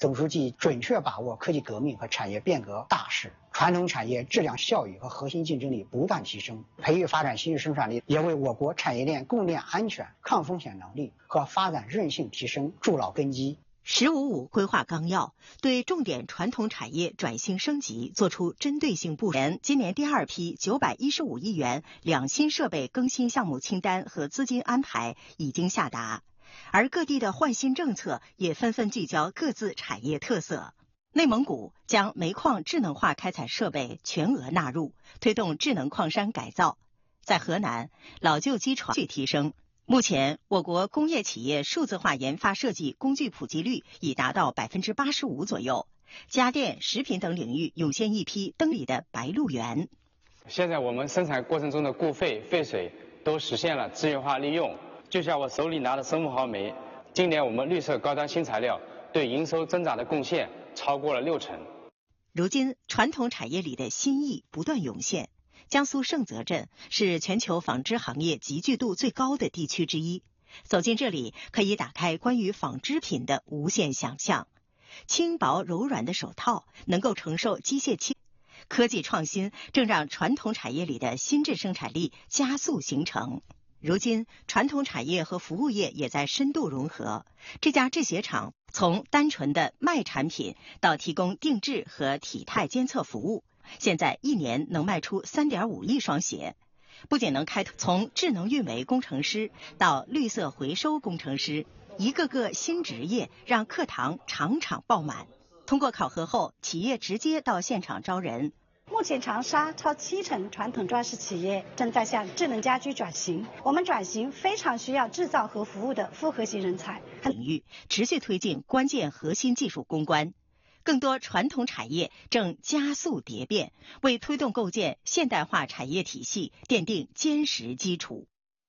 总书记准确把握科技革命和产业变革大势，传统产业质量效益和核心竞争力不断提升，培育发展新生产力，也为我国产业链供应链安全、抗风险能力和发展韧性提升筑牢根基。 “15+5”规划纲要对重点传统产业转型升级作出针对性部署。今年第二批915亿元两新设备更新项目清单和资金安排已经下达，而各地的换新政策也纷纷聚焦各自产业特色。内蒙古将煤矿智能化开采设备全额纳入，推动智能矿山改造。在河南，老旧机床提升。目前，我国工业企业数字化研发设计工具普及率已达到85%左右，家电、食品等领域涌现一批登里的白鹿原。 现在我们生产过程中的固废、废水都实现了资源化利用。就像我手里拿的生物毫煤，今年我们绿色高端新材料对营收增长的贡献超过了60%。 如今，传统产业里的新意不断涌现。江苏盛泽镇是全球纺织行业集聚度最高的地区之一。走进这里，可以打开关于纺织品的无限想象。轻薄柔软的手套能够承受机械气。科技创新正让传统产业里的新质生产力加速形成。如今，传统产业和服务业也在深度融合。这家制鞋厂从单纯的卖产品到提供定制和体态监测服务。现在一年能卖出3.5亿双鞋，不仅能开拓从智能运维工程师到绿色回收工程师，一个个新职业让课堂场场爆满。通过考核后，企业直接到现场招人。 目前长沙超70%传统装饰企业正在向智能家居转型，我们转型非常需要制造和服务的复合型人才。 领域持续推进关键核心技术攻关。更多传统产业正加速蝶变，为推动构建现代化产业体系奠定坚实基础。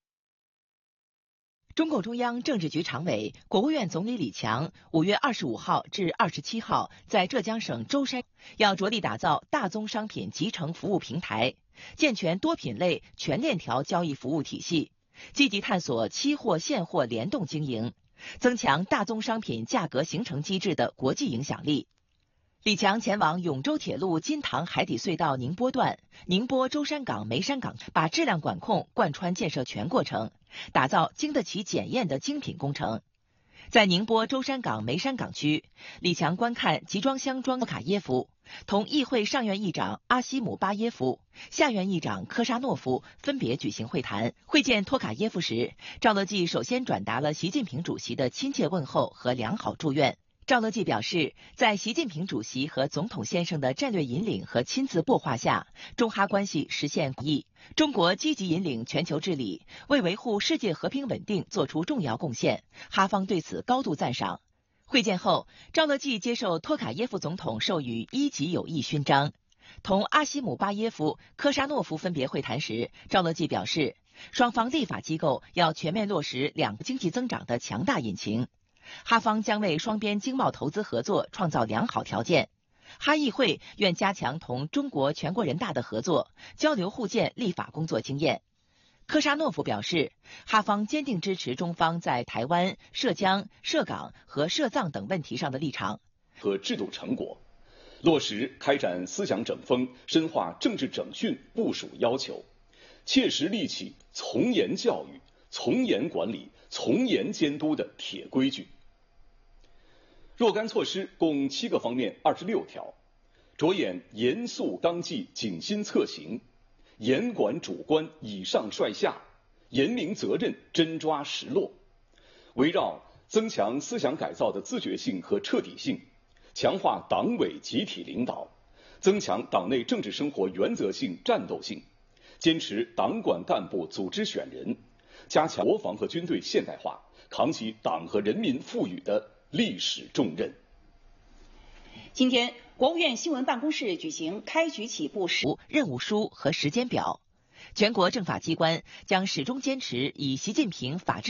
中共中央政治局常委、国务院总理李强5月25号至27号在浙江省舟山要着力打造大宗商品集成服务平台，健全多品类全链条交易服务体系，积极探索期货现货联动经营，增强大宗商品价格形成机制的国际影响力。李强前往永州铁路金塘海底隧道宁波段、宁波舟山港、梅山港，把质量管控贯穿建设全过程，打造经得起检验的精品工程。在宁波舟山港、梅山港区，李强观看集装箱托卡耶夫，同议会上院议长阿西姆巴耶夫、下院议长科沙诺夫分别举行会谈。会见托卡耶夫时，赵乐际首先转达了习近平主席的亲切问候和良好祝愿。赵乐际表示，在习近平主席和总统先生的战略引领和亲自擘画下，中哈关系实现广益。中国积极引领全球治理，为维护世界和平稳定做出重要贡献，哈方对此高度赞赏。会见后，赵乐际接受托卡耶夫总统授予1级友谊勋章。同阿西姆巴耶夫、科沙诺夫分别会谈时，赵乐际表示，双方立法机构要全面落实两个经济增长的强大引擎。哈方将为双边经贸投资合作创造良好条件。哈议会愿加强同中国全国人大的合作，交流互鉴立法工作经验。科沙诺夫表示，哈方坚定支持中方在台湾、涉疆、涉港和涉藏等问题上的立场和制度成果，落实开展思想整风、深化政治整训部署要求，切实立起从严教育、从严管理、从严监督的铁规矩。若干措施共7个方面26条，着眼严肃纲纪、谨心策行，严管主观以上率下，严明责任真抓实落，围绕增强思想改造的自觉性和彻底性，强化党委集体领导，增强党内政治生活原则性战斗性，坚持党管干部组织选人，加强国防和军队现代化，扛起党和人民赋予的历史重任。 今天，国务院新闻办公室举行开局起步任务书和时间表。全国政法机关将始终坚持以习近平法治